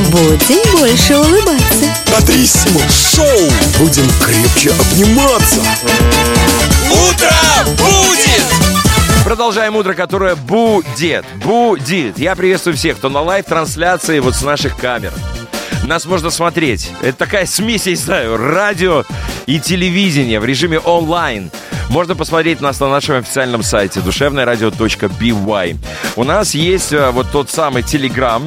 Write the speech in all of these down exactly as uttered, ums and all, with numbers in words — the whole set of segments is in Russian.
Будем больше улыбаться. Бодрissimo шоу. Будем крепче обниматься. Утро будет! Продолжаем утро, которое будет. Будет. Я приветствую всех, кто на лайв-трансляции вот с наших камер. Нас можно смотреть. Это такая смесь, я не знаю, радио и телевидение в режиме онлайн. Можно посмотреть нас на нашем официальном сайте душевное радио точка би вай. У нас есть вот тот самый Телеграм.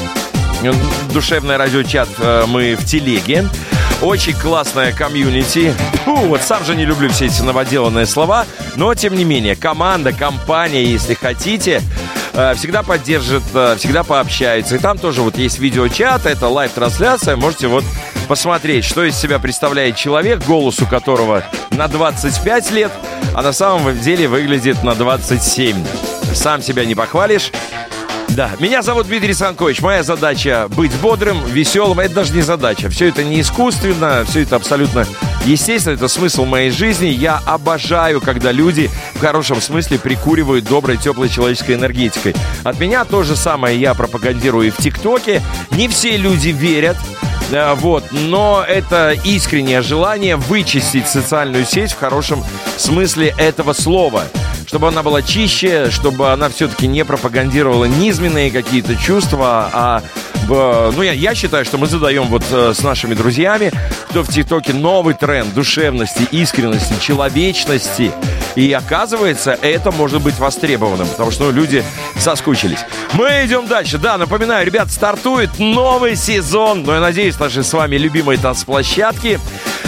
Душевное радиочат, мы в телеге. Очень классная комьюнити. Фу, вот сам же не люблю все эти новоделанные слова. Но, тем не менее, команда, компания, если хотите, всегда поддержит, всегда пообщается. И там тоже вот есть видеочат, это лайв-трансляция. Можете вот посмотреть, что из себя представляет человек, голос у которого на двадцать пять лет, а на самом деле выглядит на двадцать семь. Сам себя не похвалишь. Да, меня зовут Дмитрий Санкович. Моя задача быть бодрым, веселым. Это даже не задача. Все это не искусственно, все это абсолютно естественно. Это смысл моей жизни. Я обожаю, когда люди в хорошем смысле прикуривают доброй, теплой человеческой энергетикой. От меня то же самое я пропагандирую и в ТикТоке. Не все люди верят. Вот, но это искреннее желание вычистить социальную сеть в хорошем смысле этого слова. Чтобы она была чище, чтобы она все-таки не пропагандировала низменные какие-то чувства, а, ну, я, я считаю, что мы задаем вот с нашими друзьями, кто в ТикТоке, новый тренд душевности, искренности, человечности. И оказывается, это может быть востребованным, потому что ну, люди соскучились. Мы идем дальше. Да, напоминаю, ребят, стартует новый сезон. Но я надеюсь, наши с вами любимые танцплощадки.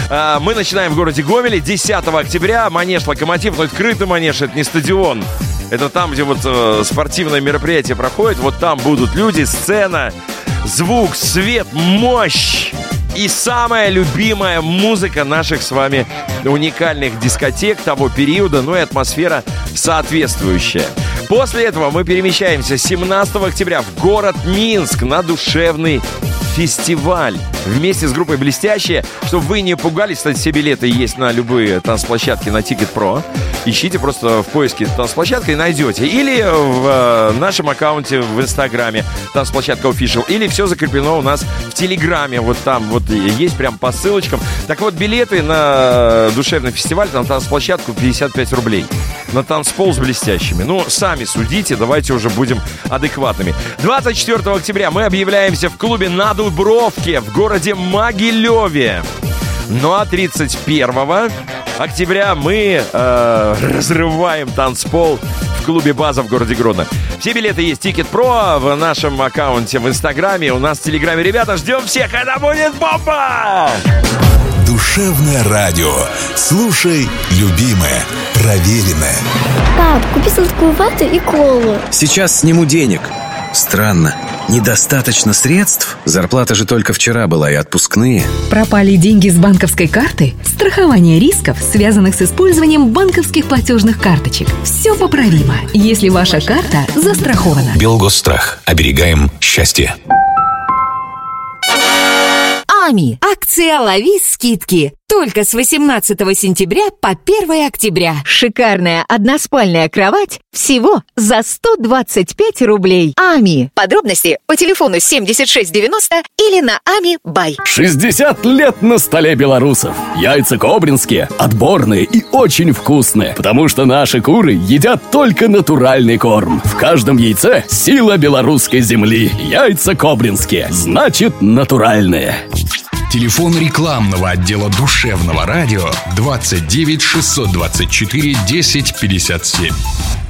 Мы начинаем в городе Гомеле десятого октября. Манеж «Локомотив», но открытый манеж, это не стадион. Это там, где вот э, спортивное мероприятие проходит. Вот там будут люди, сцена, звук, свет, мощь. И самая любимая музыка наших с вами уникальных дискотек того периода, ну и атмосфера соответствующая. После этого мы перемещаемся семнадцатого октября в город Минск на душевный фестиваль вместе с группой «Блестящие». Чтобы вы не пугались, кстати, все билеты есть на любые танцплощадки на Ticket.pro. Ищите просто в поиске танцплощадка и найдете. Или в э, нашем аккаунте в Инстаграме танцплощадка Official. Или все закреплено у нас в Телеграме. Вот там вот есть прям по ссылочкам. Так вот, билеты на душевный фестиваль, на танцплощадку пятьдесят пять рублей. На танцпол с «Блестящими». Ну, сами судите, давайте уже будем адекватными. двадцать четвёртого октября мы объявляемся в клубе «На Дубровке» в городе Могилеве. Ну а тридцать первого октября мы э, разрываем танцпол в клубе «База» в городе Гродно. Все билеты есть Ticket.pro в нашем аккаунте в Инстаграме. У нас в Телеграме. Ребята, ждем всех, это будет бомба! Душевное радио. Слушай, любимое, проверенное. Пап, купи сладкую вату и колу. Сейчас сниму денег. Странно. Недостаточно средств? Зарплата же только вчера была и отпускные. Пропали деньги с банковской карты? Страхование рисков, связанных с использованием банковских платежных карточек. Все поправимо, если ваша карта застрахована. Белгосстрах. Оберегаем счастье. АМИ. Акция «Лови скидки». Только с восемнадцатого сентября по первое октября. Шикарная односпальная кровать всего за сто двадцать пять рублей. АМИ. Подробности по телефону семьдесят шесть девяносто или на ами бай. шестьдесят лет на столе белорусов. Яйца кобринские, отборные и очень вкусные. Потому что наши куры едят только натуральный корм. В каждом яйце сила белорусской земли. Яйца кобринские, значит натуральные. Телефон рекламного отдела душевного радио двадцать девять шестьсот двадцать четыре десять пятьдесят семь.